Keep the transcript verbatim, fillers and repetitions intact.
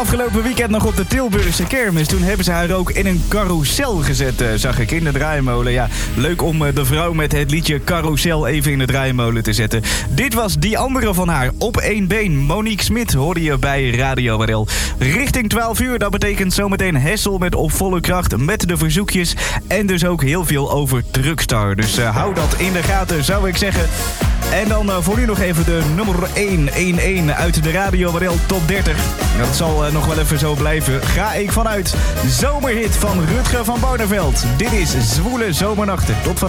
Afgelopen weekend nog op de Tilburgse kermis. Toen hebben ze haar ook in een carousel gezet, uh, zag ik, in de draaimolen. Ja, leuk om uh, de vrouw met het liedje Carousel even in de draaimolen te zetten. Dit was die andere van haar, Op één been. Monique Smit hoorde je bij Radio R L. Richting twaalf uur, dat betekent zometeen Hessel met Op volle kracht, met de verzoekjes. En dus ook heel veel over Truckstar. Dus uh, hou dat in de gaten, zou ik zeggen. En dan uh, voor nu nog even de nummer één, één één uit de Radio R L Top dertig. Dat zal uh, nog wel even zo blijven, ga ik vanuit. Zomerhit van Rutger van Barneveld. Dit is Zwoele Zomernachten. Tot vanavond.